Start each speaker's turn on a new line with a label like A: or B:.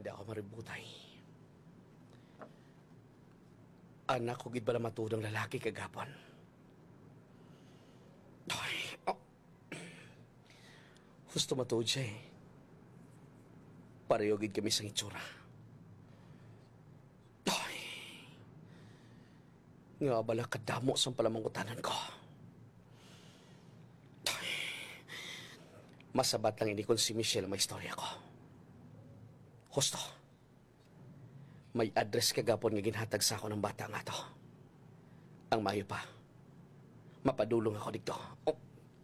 A: Hindi ako maributay. Anak ko gid bala matudang lalaki kagapon. Ay, oh. Gusto matuod siya eh. Pareho gid kami sa itsura. Ay. Nga bala kadamo sa palamangutanan ko. Ay. Masabat lang ini kung si Michelle may istorya ko. Husto. May address kagapon nga ginhatag sa ako ng bata nga to. Ang mayo pa. Mapadulong ako dito. Oh.